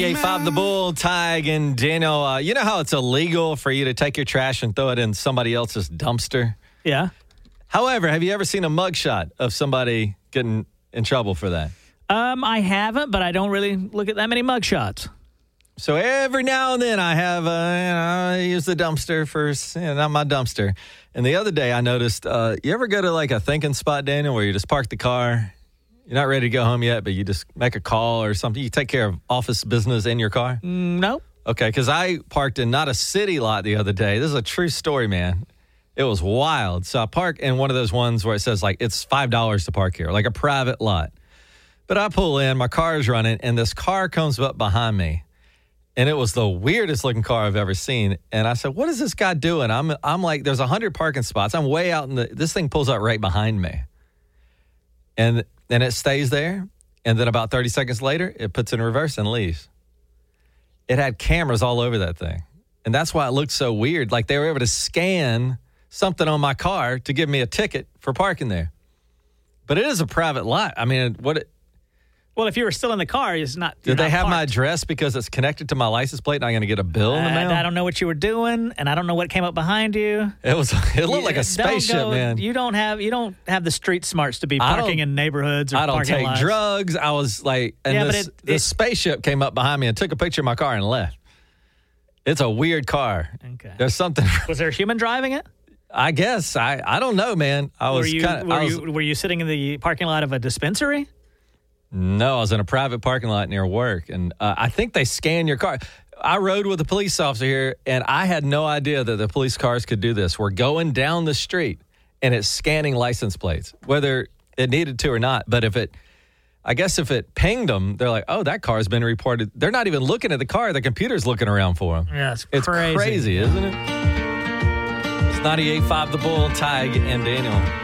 98.5 The Bull, Tig, and Daniel. You know how it's illegal for you to take your trash and throw it in somebody else's dumpster? Yeah. However, have you ever seen a mugshot of somebody getting in trouble for that? I haven't, but I don't really look at that many mugshots. So every now and then I have, I use the dumpster for, not my dumpster. And the other day I noticed, you ever go to like a thinking spot, Daniel, where you just park the car, you're not ready to go home yet, but you just make a call or something? You take care of office business in your car? No. Okay, because I parked in not a city lot the other day. This is a true story, man. It was wild. So I park in one of those ones where it says like it's $5 to park here, like a private lot. But I pull in, my car is running, and this car comes up behind me. And it was the weirdest looking car I've ever seen. And I said, what is this guy doing? I'm like, there's 100 parking spots. I'm way out this thing pulls up right behind me. And then it stays there. And then about 30 seconds later, it puts in reverse and leaves. It had cameras all over that thing. And that's why it looked so weird. Like they were able to scan something on my car to give me a ticket for parking there. But it is a private lot. I mean, Well, if you were still in the car, it's not. Did they have parked. my address because it's connected to my license plate and I'm going to get a bill in the mail? I don't know what you were doing, and I don't know what came up behind you. It looked like a spaceship, man. You don't have the street smarts to be parking in neighborhoods or I don't parking take lots. drugs. I was like, and this spaceship came up behind me and took a picture of my car and left. It's a weird car. Okay. There's something. Was there a human driving it? I guess. I don't know, man. Were you sitting in the parking lot of a dispensary? No, I was in a private parking lot near work, and I think they scan your car. I rode with a police officer here, and I had no idea that the police cars could do this. We're going down the street, and it's scanning license plates, whether it needed to or not. But if it pinged them, they're like, oh, that car's been reported. They're not even looking at the car. The computer's looking around for them. Yeah, it's crazy, isn't it? It's 98.5 The Bull, Tig, and Daniel.